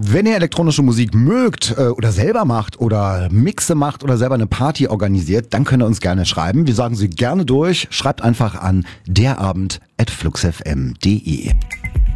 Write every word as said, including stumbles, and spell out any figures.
Wenn ihr elektronische Musik mögt äh, oder selber macht oder Mixe macht oder selber eine Party organisiert, dann könnt ihr uns gerne schreiben. Wir sagen sie gerne durch. Schreibt einfach an derabend at fluxfm punkt de.